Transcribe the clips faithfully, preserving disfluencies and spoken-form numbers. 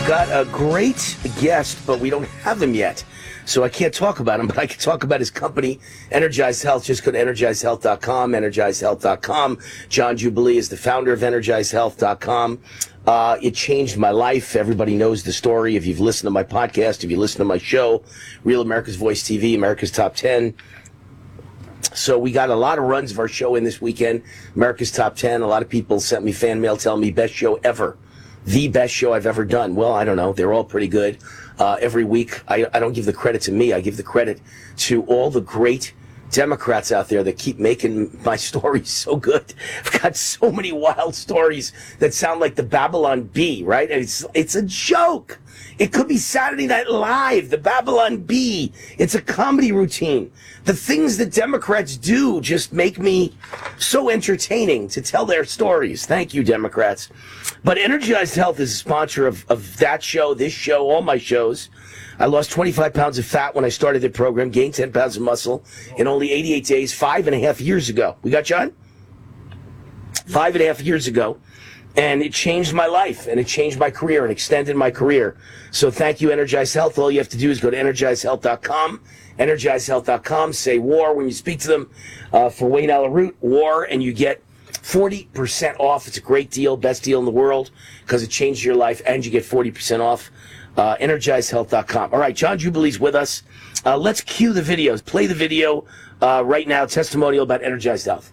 We've got a great guest, but we don't have him yet. So I can't talk about him, but I can talk about his company, Energize Health. Just go to energize health dot com, energize health dot com. John Jubilee is the founder of energize health dot com. Uh, it changed my life. Everybody knows the story. If you've listened to my podcast, if you listen to my show, Real America's Voice T V, America's Top ten. So we got a lot of runs of our show in this weekend, America's Top ten. A lot of people sent me fan mail telling me best show ever. The best show I've ever done. Well, I don't know. They're all pretty good. Uh, every week, I, I don't give the credit to me. I give the credit to all the great Democrats out there that keep making my stories so good. I've got so many wild stories that sound like the Babylon Bee, right? It's, it's a joke. It could be Saturday Night Live, the Babylon Bee. It's a comedy routine. The things that Democrats do just make me so entertaining to tell their stories. Thank you, Democrats. But Energized Health is a sponsor of, of that show, this show, all my shows. I lost twenty-five pounds of fat when I started the program, gained ten pounds of muscle in only eighty-eight days, five and a half years ago. We got John? Five and a half years ago. And it changed my life, and it changed my career, and extended my career. So thank you, Energize Health. All you have to do is go to energize health dot com, energize health dot com, say WAR when you speak to them uh, for Wayne Allyn Root, WAR, and you get forty percent off. It's a great deal, best deal in the world, because it changed your life, and you get forty percent off. Uh, energize health dot com. All right, John Jubilee's with us. Uh, let's cue the videos. Play the video uh, right now, testimonial about Energized Health.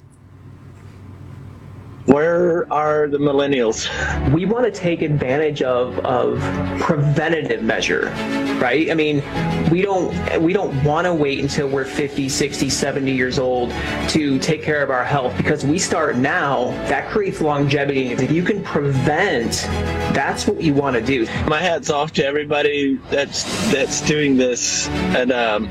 Where are the millennials? We want to take advantage of of preventative measure, right? I mean, we don't we don't want to wait until we're fifty, sixty, seventy years old to take care of our health, because we start now. That creates longevity. If you can prevent, that's what you want to do. My hat's off to everybody that's that's doing this, and um